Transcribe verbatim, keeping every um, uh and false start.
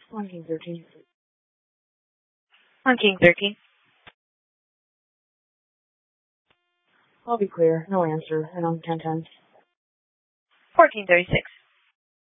On king thirteen. On king thirteen. I'll be clear. No answer. And on ten ten. fourteen thirty-six.